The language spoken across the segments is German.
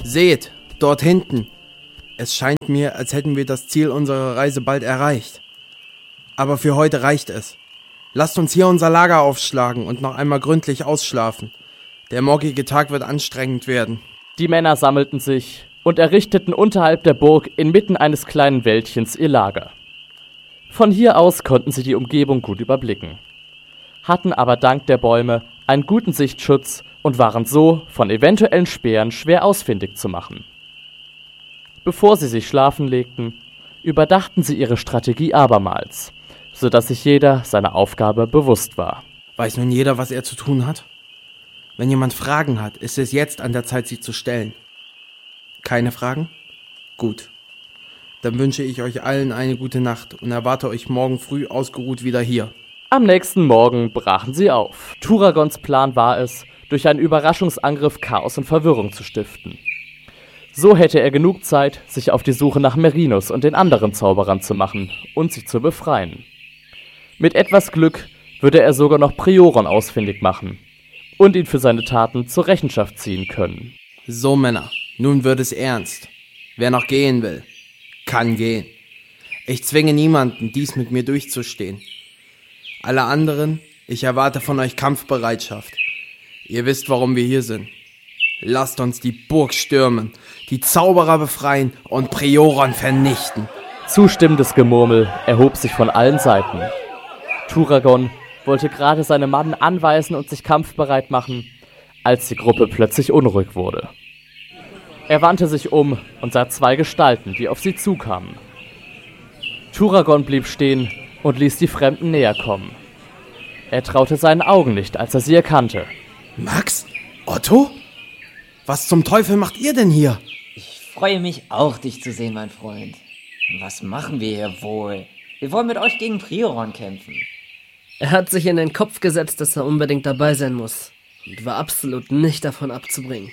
Seht, dort hinten. Es scheint mir, als hätten wir das Ziel unserer Reise bald erreicht. Aber für heute reicht es. Lasst uns hier unser Lager aufschlagen und noch einmal gründlich ausschlafen. Der morgige Tag wird anstrengend werden. Die Männer sammelten sich und errichteten unterhalb der Burg inmitten eines kleinen Wäldchens ihr Lager. Von hier aus konnten sie die Umgebung gut überblicken, hatten aber dank der Bäume einen guten Sichtschutz und waren so von eventuellen Spähern schwer ausfindig zu machen. Bevor sie sich schlafen legten, überdachten sie ihre Strategie abermals, sodass sich jeder seiner Aufgabe bewusst war. Weiß nun jeder, was er zu tun hat? Wenn jemand Fragen hat, ist es jetzt an der Zeit, sie zu stellen. Keine Fragen? Gut. Dann wünsche ich euch allen eine gute Nacht und erwarte euch morgen früh ausgeruht wieder hier. Am nächsten Morgen brachen sie auf. Turagons Plan war es, durch einen Überraschungsangriff Chaos und Verwirrung zu stiften. So hätte er genug Zeit, sich auf die Suche nach Merinus und den anderen Zauberern zu machen und sie zu befreien. Mit etwas Glück würde er sogar noch Prioron ausfindig machen und ihn für seine Taten zur Rechenschaft ziehen können. So, Männer, nun wird es ernst. Wer noch gehen will, kann gehen. Ich zwinge niemanden, dies mit mir durchzustehen. Alle anderen, ich erwarte von euch Kampfbereitschaft. Ihr wisst, warum wir hier sind. Lasst uns die Burg stürmen, die Zauberer befreien und Prioron vernichten. Zustimmendes Gemurmel erhob sich von allen Seiten. Turagon wollte gerade seine Mannen anweisen und sich kampfbereit machen, als die Gruppe plötzlich unruhig wurde. Er wandte sich um und sah zwei Gestalten, die auf sie zukamen. Turagon blieb stehen und ließ die Fremden näher kommen. Er traute seinen Augen nicht, als er sie erkannte. Max? Otto? Was zum Teufel macht ihr denn hier? Ich freue mich auch, dich zu sehen, mein Freund. Was machen wir hier wohl? Wir wollen mit euch gegen Prioron kämpfen. Er hat sich in den Kopf gesetzt, dass er unbedingt dabei sein muss und war absolut nicht davon abzubringen.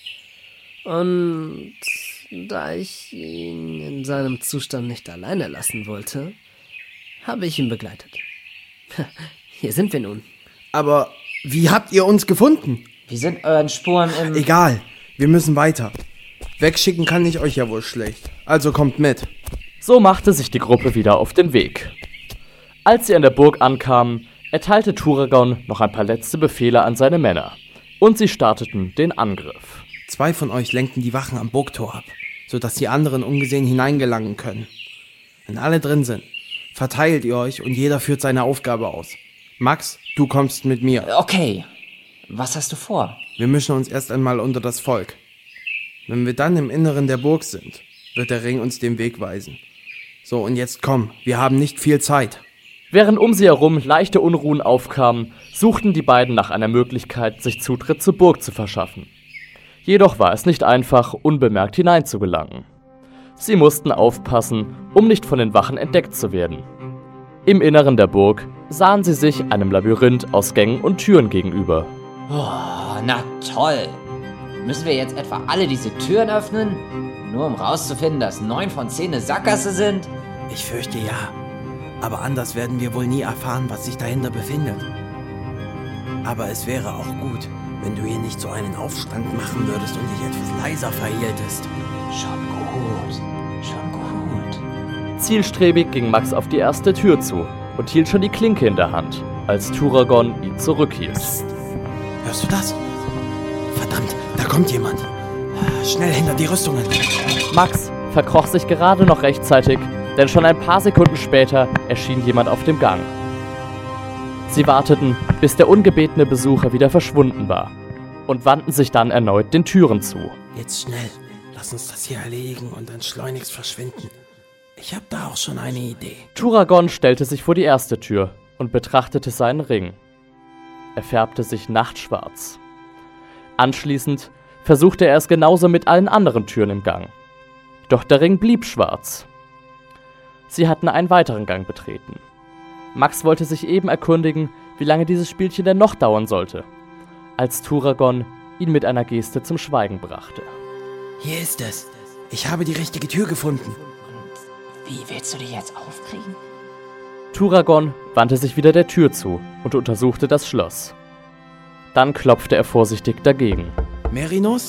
Und da ich ihn in seinem Zustand nicht alleine lassen wollte, habe ich ihn begleitet. Hier sind wir nun. Aber wie habt ihr uns gefunden? Wir sind euren Spuren im... Egal, wir müssen weiter. Wegschicken kann ich euch ja wohl schlecht. Also kommt mit. So machte sich die Gruppe wieder auf den Weg. Als sie an der Burg ankamen, erteilte Turagon noch ein paar letzte Befehle an seine Männer. Und sie starteten den Angriff. 2 von euch lenkten die Wachen am Burgtor ab, sodass die anderen ungesehen hineingelangen können. Wenn alle drin sind, verteilt ihr euch und jeder führt seine Aufgabe aus. Max, du kommst mit mir. Okay. Was hast du vor? Wir mischen uns erst einmal unter das Volk. Wenn wir dann im Inneren der Burg sind, wird der Ring uns den Weg weisen. So, und jetzt komm, wir haben nicht viel Zeit. Während um sie herum leichte Unruhen aufkamen, suchten die beiden nach einer Möglichkeit, sich Zutritt zur Burg zu verschaffen. Jedoch war es nicht einfach, unbemerkt hineinzugelangen. Sie mussten aufpassen, um nicht von den Wachen entdeckt zu werden. Im Inneren der Burg sahen sie sich einem Labyrinth aus Gängen und Türen gegenüber. Oh, na toll. Müssen wir jetzt etwa alle diese Türen öffnen? Nur um rauszufinden, dass 9 von 10 eine Sackgasse sind? Ich fürchte ja. Aber anders werden wir wohl nie erfahren, was sich dahinter befindet. Aber es wäre auch gut, wenn du hier nicht so einen Aufstand machen würdest und dich etwas leiser verhieltest. Schon gut, schon gut. Zielstrebig ging Max auf die erste Tür zu und hielt schon die Klinke in der Hand, als Turagon ihn zurückhielt. Psst. Hörst du das? Verdammt, da kommt jemand. Schnell hinter die Rüstungen. Max verkroch sich gerade noch rechtzeitig, denn schon ein paar Sekunden später erschien jemand auf dem Gang. Sie warteten, bis der ungebetene Besucher wieder verschwunden war und wandten sich dann erneut den Türen zu. Jetzt schnell, lass uns das hier erledigen und dann schleunigst verschwinden. Ich habe da auch schon eine Idee. Turagon stellte sich vor die erste Tür und betrachtete seinen Ring. Er färbte sich nachtschwarz. Anschließend versuchte er es genauso mit allen anderen Türen im Gang. Doch der Ring blieb schwarz. Sie hatten einen weiteren Gang betreten. Max wollte sich eben erkundigen, wie lange dieses Spielchen denn noch dauern sollte, als Turagon ihn mit einer Geste zum Schweigen brachte. Hier ist es. Ich habe die richtige Tür gefunden. Wie willst du die jetzt aufkriegen? Turagon wandte sich wieder der Tür zu und untersuchte das Schloss. Dann klopfte er vorsichtig dagegen. Merinus?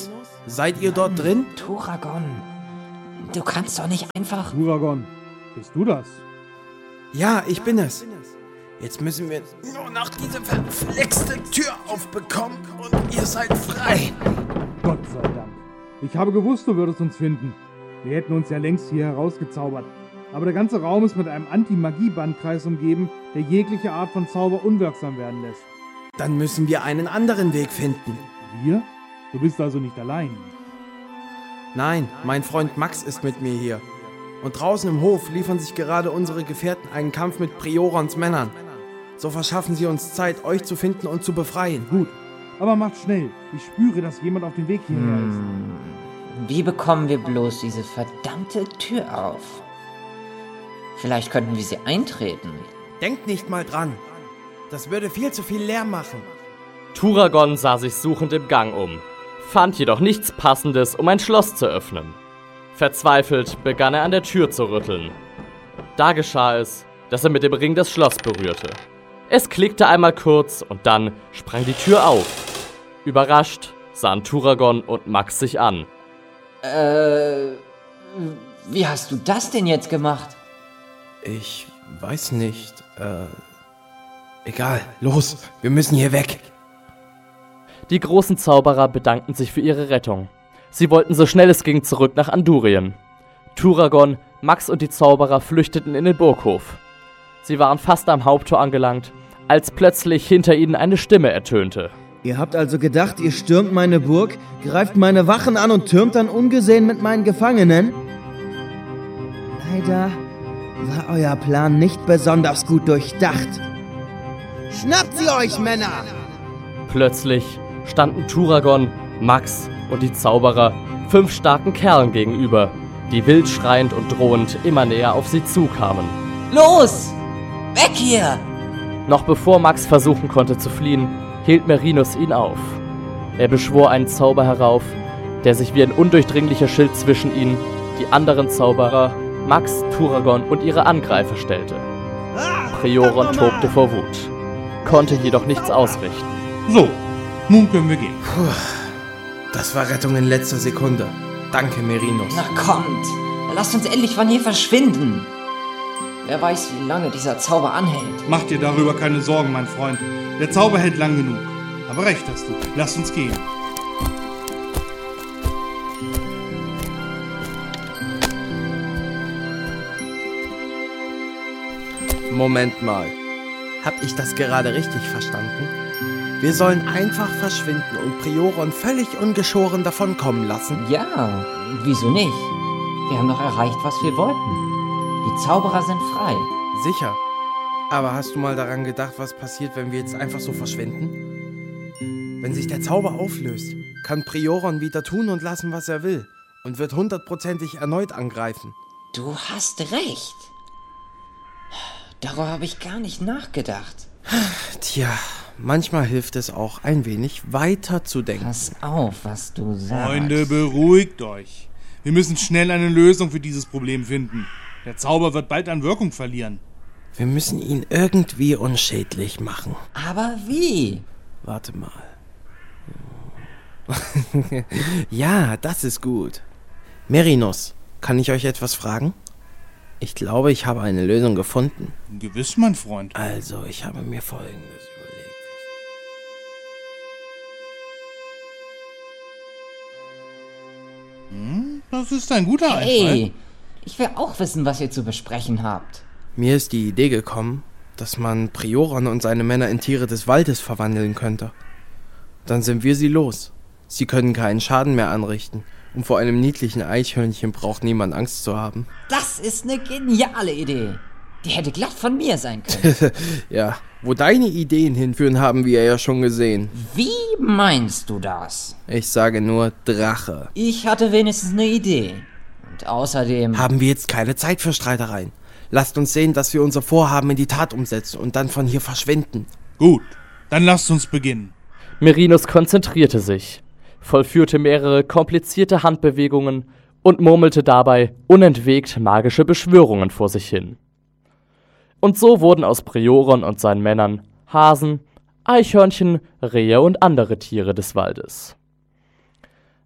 Seid ihr dort drin? Turagon, du kannst doch nicht einfach... Turagon, bist du das? Ja, ich bin es. Jetzt müssen wir nur noch diese verflixte Tür aufbekommen und ihr seid frei. Gott sei Dank. Ich habe gewusst, du würdest uns finden. Wir hätten uns ja längst hier herausgezaubert. Aber der ganze Raum ist mit einem Anti-Magie-Bandkreis umgeben, der jegliche Art von Zauber unwirksam werden lässt. Dann müssen wir einen anderen Weg finden. Wir? Du bist also nicht allein. Nein, mein Freund Max ist mit mir hier. Und draußen im Hof liefern sich gerade unsere Gefährten einen Kampf mit Priorons Männern. So verschaffen sie uns Zeit, euch zu finden und zu befreien. Gut, aber macht schnell. Ich spüre, dass jemand auf dem Weg hierher ist. Wie bekommen wir bloß diese verdammte Tür auf? Vielleicht könnten wir sie eintreten. Denkt nicht mal dran. Das würde viel zu viel Lärm machen. Turagon sah sich suchend im Gang um, fand jedoch nichts Passendes, um ein Schloss zu öffnen. Verzweifelt begann er an der Tür zu rütteln. Da geschah es, dass er mit dem Ring das Schloss berührte. Es klickte einmal kurz und dann sprang die Tür auf. Überrascht sahen Turagon und Max sich an. Wie hast du das denn jetzt gemacht? Ich weiß nicht. Egal, los, wir müssen hier weg. Die großen Zauberer bedankten sich für ihre Rettung. Sie wollten so schnell es ging zurück nach Andurien. Turagon, Max und die Zauberer flüchteten in den Burghof. Sie waren fast am Haupttor angelangt, als plötzlich hinter ihnen eine Stimme ertönte. Ihr habt also gedacht, ihr stürmt meine Burg, greift meine Wachen an und türmt dann ungesehen mit meinen Gefangenen? Leider war euer Plan nicht besonders gut durchdacht. Schnappt sie euch, Männer! Plötzlich standen Turagon, Max und die Zauberer 5 starken Kerlen gegenüber, die wild schreiend und drohend immer näher auf sie zukamen. Los! Weg hier! Noch bevor Max versuchen konnte zu fliehen, hielt Merinus ihn auf. Er beschwor einen Zauber herauf, der sich wie ein undurchdringlicher Schild zwischen ihn, die anderen Zauberer, Max, Turagon und ihre Angreifer stellte. Prioron tobte vor Wut, konnte jedoch nichts ausrichten. So, nun können wir gehen. Das war Rettung in letzter Sekunde. Danke, Merinus. Na kommt, lasst uns endlich von hier verschwinden. Wer weiß, wie lange dieser Zauber anhält. Mach dir darüber keine Sorgen, mein Freund. Der Zauber hält lang genug. Aber recht hast du. Lass uns gehen. Moment mal. Hab ich das gerade richtig verstanden? Wir sollen einfach verschwinden und Prioron völlig ungeschoren davonkommen lassen? Ja, wieso nicht? Wir haben doch erreicht, was wir wollten. Die Zauberer sind frei. Sicher. Aber hast du mal daran gedacht, was passiert, wenn wir jetzt einfach so verschwinden? Wenn sich der Zauber auflöst, kann Prioron wieder tun und lassen, was er will und wird 100%ig erneut angreifen. Du hast recht. Darüber habe ich gar nicht nachgedacht. Tja, manchmal hilft es auch, ein wenig weiter zu denken. Pass auf, was du sagst. Freunde, beruhigt euch. Wir müssen schnell eine Lösung für dieses Problem finden. Der Zauber wird bald an Wirkung verlieren. Wir müssen ihn irgendwie unschädlich machen. Aber wie? Warte mal. Ja, das ist gut. Merinus, kann ich euch etwas fragen? Ich glaube, ich habe eine Lösung gefunden. Gewiss, mein Freund. Also, ich habe mir Folgendes überlegt. Das ist ein guter Einfall. Hey, ich will auch wissen, was ihr zu besprechen habt. Mir ist die Idee gekommen, dass man Prioron und seine Männer in Tiere des Waldes verwandeln könnte. Dann sind wir sie los. Sie können keinen Schaden mehr anrichten. Und vor einem niedlichen Eichhörnchen braucht niemand Angst zu haben. Das ist eine geniale Idee. Die hätte glatt von mir sein können. Ja, wo deine Ideen hinführen, haben wir ja schon gesehen. Wie meinst du das? Ich sage nur Drache. Ich hatte wenigstens eine Idee. Und außerdem... Haben wir jetzt keine Zeit für Streitereien. Lasst uns sehen, dass wir unser Vorhaben in die Tat umsetzen und dann von hier verschwinden. Gut, dann lasst uns beginnen. Merinus konzentrierte sich, vollführte mehrere komplizierte Handbewegungen und murmelte dabei unentwegt magische Beschwörungen vor sich hin. Und so wurden aus Prioron und seinen Männern Hasen, Eichhörnchen, Rehe und andere Tiere des Waldes.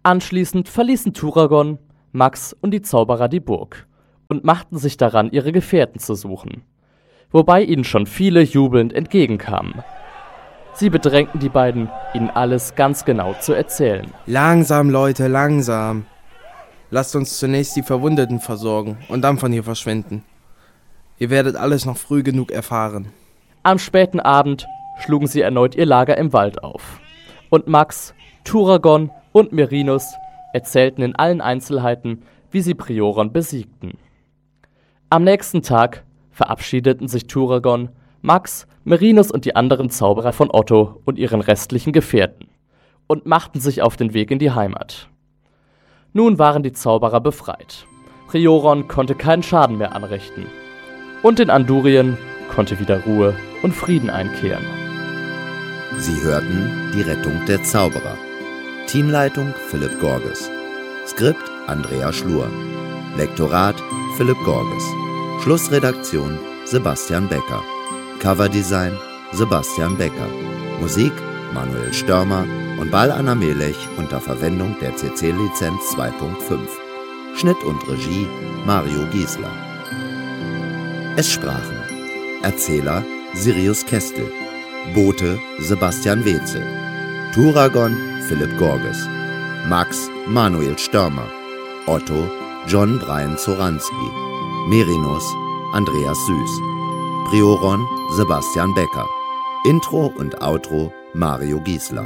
Anschließend verließen Turagon, Max und die Zauberer die Burg und machten sich daran, ihre Gefährten zu suchen, wobei ihnen schon viele jubelnd entgegenkamen. Sie bedrängten die beiden, ihnen alles ganz genau zu erzählen. Langsam, Leute, langsam. Lasst uns zunächst die Verwundeten versorgen und dann von hier verschwinden. Ihr werdet alles noch früh genug erfahren. Am späten Abend schlugen sie erneut ihr Lager im Wald auf. Und Max, Turagon und Merinus erzählten in allen Einzelheiten, wie sie Prioron besiegten. Am nächsten Tag verabschiedeten sich Turagon, Max, Merinus und die anderen Zauberer von Otto und ihren restlichen Gefährten und machten sich auf den Weg in die Heimat. Nun waren die Zauberer befreit. Prioron konnte keinen Schaden mehr anrichten. Und in Andurien konnte wieder Ruhe und Frieden einkehren. Sie hörten Die Rettung der Zauberer. Teamleitung Philipp Gorges. Skript Andrea Schlur. Lektorat Philipp Gorges. Schlussredaktion Sebastian Becker. Coverdesign Sebastian Becker. Musik Manuel Störmer und Bal Anna Melech unter Verwendung der CC-Lizenz 2.5. Schnitt und Regie Mario Giesler. Es sprachen Erzähler Sirius Kestel, Bote Sebastian Wetzel, Turagon Philipp Gorges, Max Manuel Störmer, Otto John Brian Zoranski, Merinus Andreas Süß, Prioron Sebastian Becker, Intro und Outro Mario Giesler.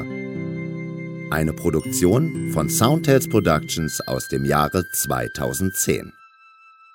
Eine Produktion von Soundtales Productions aus dem Jahre 2010.